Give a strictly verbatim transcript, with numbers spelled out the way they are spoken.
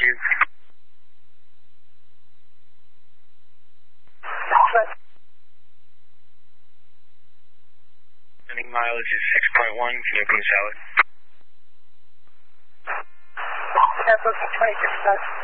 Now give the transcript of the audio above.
you. Sending mileage is six point one, Canadian Salad. Airport twenty-six.